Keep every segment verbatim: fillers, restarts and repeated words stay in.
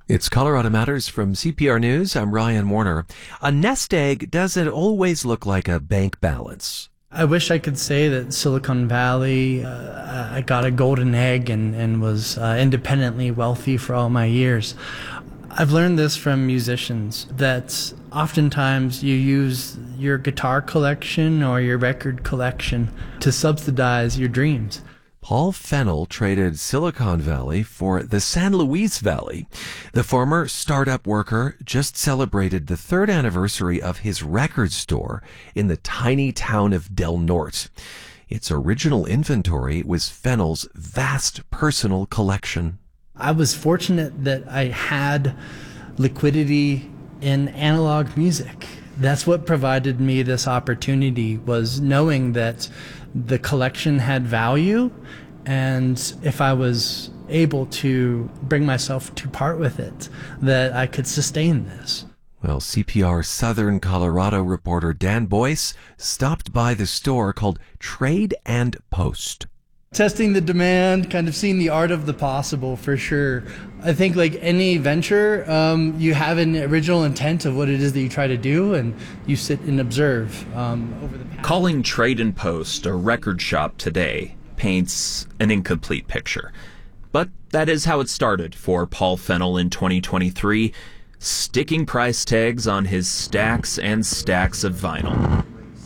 It's Colorado Matters from C P R News. I'm Ryan Warner. A nest egg doesn't always look like a bank balance. I wish I could say that Silicon Valley, uh, I got a golden egg and, and was uh, independently wealthy for all my years. I've learned this from musicians, that oftentimes you use your guitar collection or your record collection to subsidize your dreams. Paul Fennell traded Silicon Valley for the San Luis Valley. The former startup worker just celebrated the third anniversary of his record store in the tiny town of Del Norte. Its original inventory was Fennell's vast personal collection. I was fortunate that I had liquidity in analog music. That's what provided me this opportunity, was knowing that the collection had value, and if I was able to bring myself to part with it, that I could sustain this. Well, C P R Southern Colorado reporter Dan Boyce stopped by the store called Trade and Post. Testing the demand, kind of seeing the art of the possible, for sure. I think like any venture, um, you have an original intent of what it is that you try to do, and you sit and observe um, over the past. Calling Trade and Post a record shop today paints an incomplete picture. But that is how it started for Paul Fennell in twenty twenty-three, sticking price tags on his stacks and stacks of vinyl.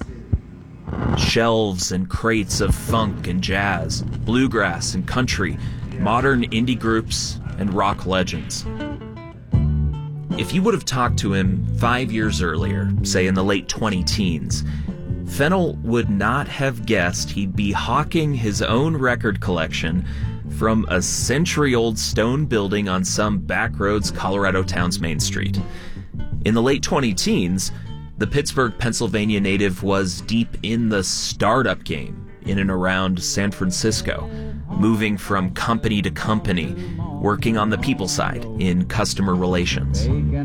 Shelves and crates of funk and jazz, bluegrass and country, modern indie groups, and rock legends. If you would have talked to him five years earlier, say in the late twenty-teens, Fennell would not have guessed he'd be hawking his own record collection from a century-old stone building on some backroads Colorado town's Main Street. In the late twenty-teens, the Pittsburgh, Pennsylvania native was deep in the startup game in and around San Francisco, moving from company to company, working on the people side in customer relations.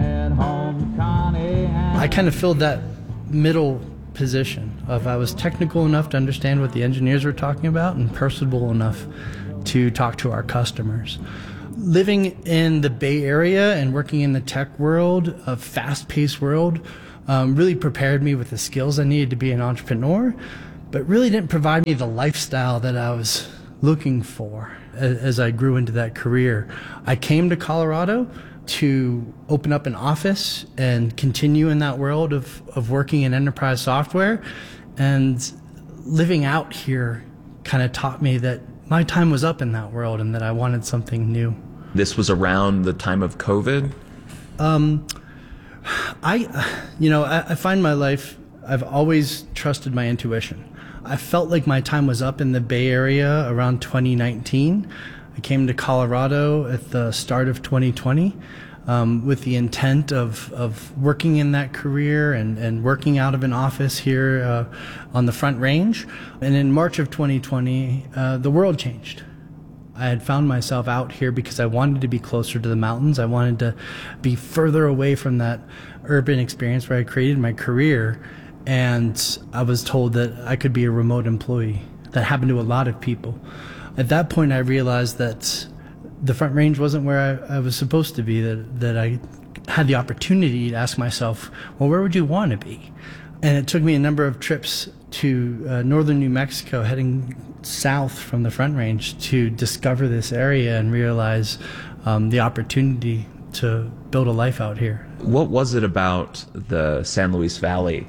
I kind of filled that middle position of I was technical enough to understand what the engineers were talking about and personable enough to talk to our customers. Living in the Bay Area and working in the tech world, a fast-paced world, Um, really prepared me with the skills I needed to be an entrepreneur, but really didn't provide me the lifestyle that I was looking for as, as I grew into that career. I came to Colorado to open up an office and continue in that world of, of working in enterprise software, and living out here kind of taught me that my time was up in that world and that I wanted something new. This was around the time of COVID? Um, I, you know, I, I find my life, I've always trusted my intuition. I felt like my time was up in the Bay Area around twenty nineteen. I came to Colorado at the start of twenty twenty um, with the intent of, of working in that career and, and working out of an office here uh, on the Front Range. And in March of twenty twenty, uh, the world changed. I had found myself out here because I wanted to be closer to the mountains. I wanted to be further away from that urban experience where I created my career. And I was told that I could be a remote employee. That happened to a lot of people. At that point, I realized that the Front Range wasn't where I, I was supposed to be, that, that I had the opportunity to ask myself, well, where would you want to be? And it took me a number of trips to uh, northern New Mexico, heading south from the Front Range, to discover this area and realize um, the opportunity to build a life out here. What was it about the San Luis Valley?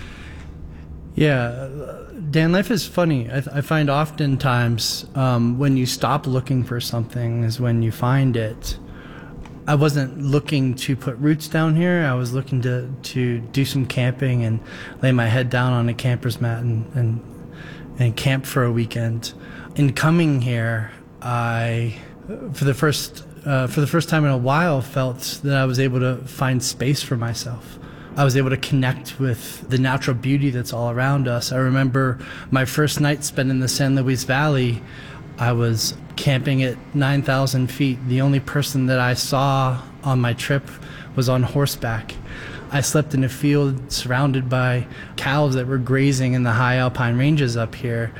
Yeah, Dan, life is funny. I, I find oftentimes um, when you stop looking for something is when you find it. I wasn't looking to put roots down here. I was looking to, to do some camping and lay my head down on a camper's mat and, and and camp for a weekend. In coming here, I, for the first uh, for the first time in a while, felt that I was able to find space for myself. I was able to connect with the natural beauty that's all around us. I remember my first night spent in the San Luis Valley. I was camping at nine thousand feet. The only person that I saw on my trip was on horseback. I slept in a field surrounded by cows that were grazing in the high alpine ranges up here.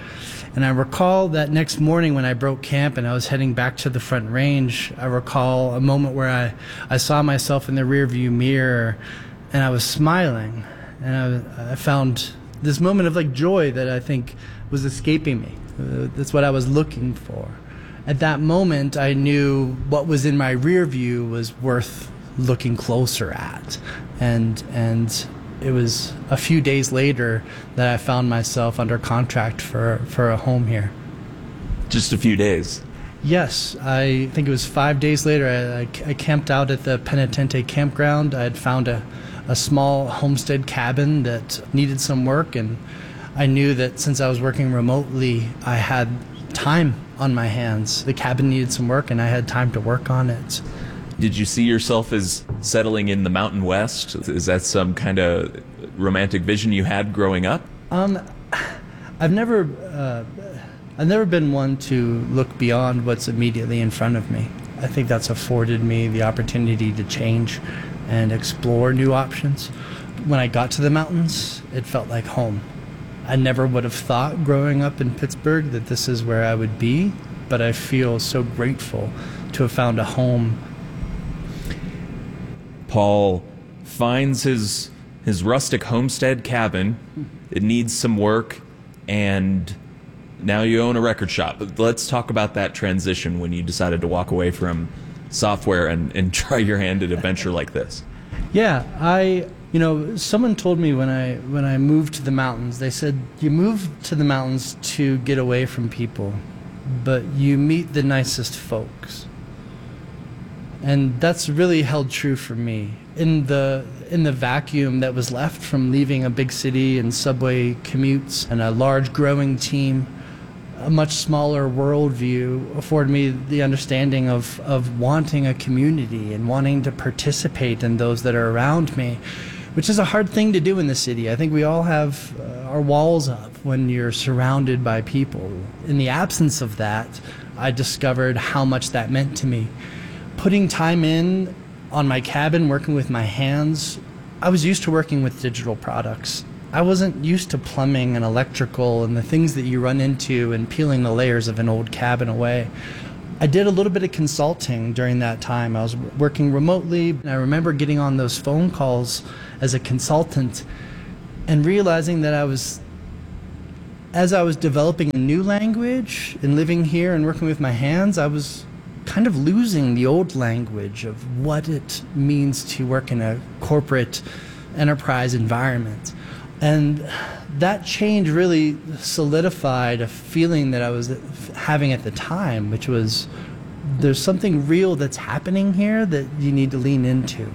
And I recall that next morning when I broke camp and I was heading back to the Front Range, I recall a moment where I, I saw myself in the rearview mirror and I was smiling. And I, I found this moment of like joy that I think was escaping me. Uh, that's what I was looking for. At that moment, I knew what was in my rear view was worth looking closer at. And, and it was a few days later that I found myself under contract for, for a home here. Just a few days? Yes. I think it was five days later. I, I, I camped out at the Penitente campground. I had found a, a small homestead cabin that needed some work, and I knew that since I was working remotely, I had time on my hands. The cabin needed some work, and I had time to work on it. Did you see yourself as settling in the Mountain West? Is that some kind of romantic vision you had growing up? Um, I've never, uh, I've never been one to look beyond what's immediately in front of me. I think that's afforded me the opportunity to change and explore new options. When I got to the mountains, it felt like home. I never would have thought growing up in Pittsburgh that this is where I would be, but I feel so grateful to have found a home. Paul finds his his rustic homestead cabin. It needs some work, and now you own a record shop. Let's talk about that transition when you decided to walk away from software and, and try your hand at a venture like this. Yeah, I, you know, someone told me when I when I moved to the mountains, they said, you move to the mountains to get away from people, but you meet the nicest folks. And that's really held true for me. In the in the vacuum that was left from leaving a big city and subway commutes and a large growing team, a much smaller worldview afforded me the understanding of, of wanting a community and wanting to participate in those that are around me, which is a hard thing to do in the city. I think we all have uh, our walls up when you're surrounded by people. In the absence of that, I discovered how much that meant to me. Putting time in on my cabin, working with my hands, I was used to working with digital products. I wasn't used to plumbing and electrical and the things that you run into and peeling the layers of an old cabin away. I did a little bit of consulting during that time. I was working remotely, and I remember getting on those phone calls as a consultant and realizing that I was, as I was developing a new language and living here and working with my hands, I was kind of losing the old language of what it means to work in a corporate enterprise environment. And that change really solidified a feeling that I was having at the time, which was there's something real that's happening here that you need to lean into.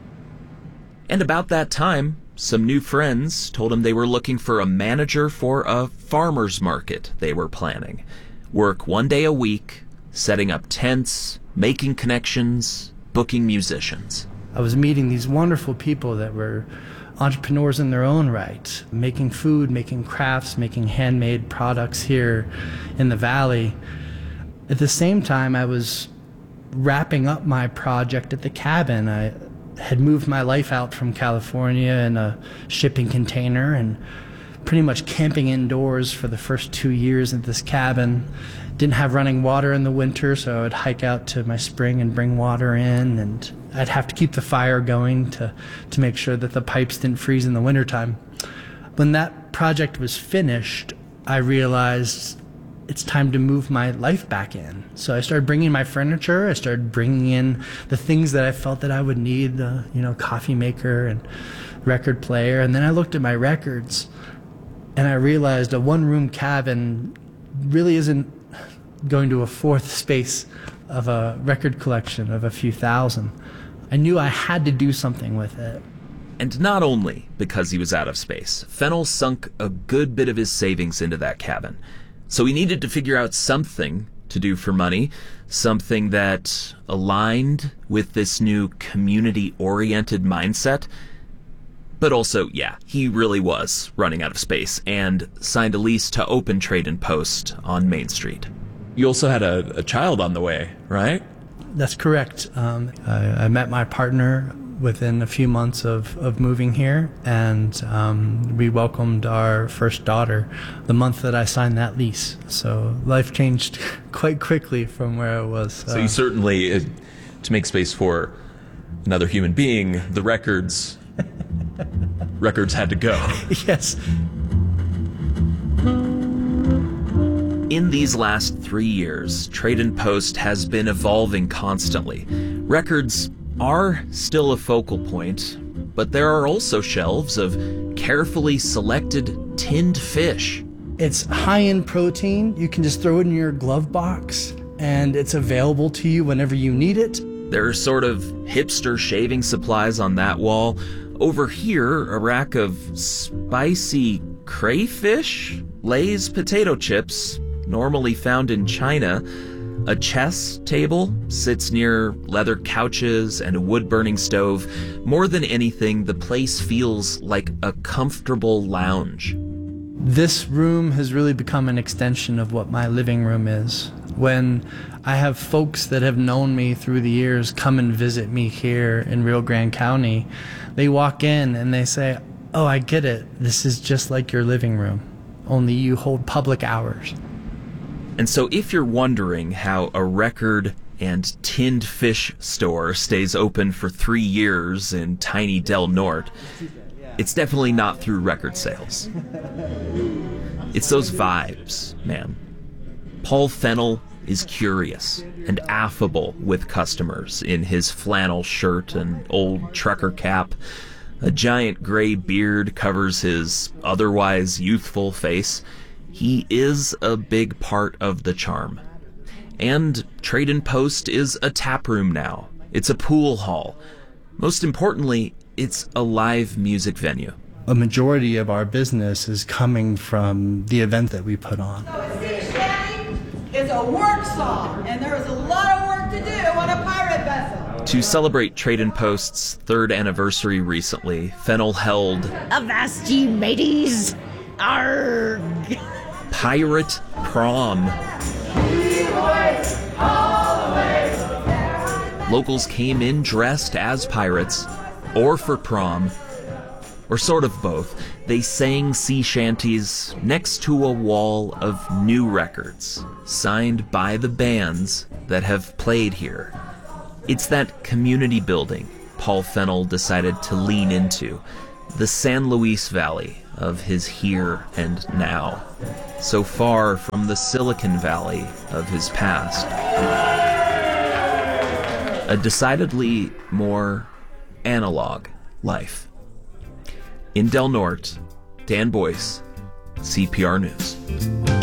And about that time, some new friends told him they were looking for a manager for a farmer's market they were planning. Work one day a week, setting up tents, making connections, booking musicians. I was meeting these wonderful people that were entrepreneurs in their own right, making food, making crafts, making handmade products here in the valley. At the same time, I was wrapping up my project at the cabin. I had moved my life out from California in a shipping container and pretty much camping indoors for the first two years at this cabin. Didn't have running water in the winter, so I would hike out to my spring and bring water in, and I'd have to keep the fire going to, to make sure that the pipes didn't freeze in the wintertime. When that project was finished, I realized it's time to move my life back in. So I started bringing my furniture. I started bringing in the things that I felt that I would need, the you know, coffee maker and record player. And then I looked at my records, and I realized a one-room cabin really isn't going to a fourth space of a record collection of a few thousand. I knew I had to do something with it. And not only because he was out of space, Fennell sunk a good bit of his savings into that cabin. So he needed to figure out something to do for money, something that aligned with this new community-oriented mindset. But also, yeah, he really was running out of space and signed a lease to Open Trade and Post on Main Street. You also had a, a child on the way, right? That's correct. Um, I, I met my partner within a few months of, of moving here, and um, we welcomed our first daughter the month that I signed that lease. So life changed quite quickly from where it was. So you certainly, uh, to make space for another human being, the records, records had to go. Yes. In these last three years, Trade and Post has been evolving constantly. Records are still a focal point, but there are also shelves of carefully selected tinned fish. It's high in protein. You can just throw it in your glove box, and it's available to you whenever you need it. There are sort of hipster shaving supplies on that wall. Over here, a rack of spicy crayfish, Lay's potato chips, normally found in China. A chess table sits near leather couches and a wood-burning stove. More than anything, the place feels like a comfortable lounge. This room has really become an extension of what my living room is. When I have folks that have known me through the years come and visit me here in Rio Grande County, they walk in and they say, "Oh, I get it. This is just like your living room, only you hold public hours." And so if you're wondering how a record and tinned fish store stays open for three years in tiny Del Norte, it's definitely not through record sales. It's those vibes, man. Paul Fennell is curious and affable with customers in his flannel shirt and old trucker cap. A giant gray beard covers his otherwise youthful face. He is a big part of the charm. And Trade and Post is a tap room now. It's a pool hall. Most importantly, it's a live music venue. A majority of our business is coming from the event that we put on. So sea shanty is a work song, and there is a lot of work to do on a pirate vessel. To celebrate Trade and Post's third anniversary recently, Fennell held Avast ye mateys! Arg! Pirate Prom. Locals came in dressed as pirates, or for prom, or sort of both. They sang sea shanties next to a wall of new records, signed by the bands that have played here. It's that community building Paul Fennell decided to lean into, the San Luis Valley of his here and now, so far from the Silicon Valley of his past. A decidedly more analog life. In Del Norte, Dan Boyce, C P R News.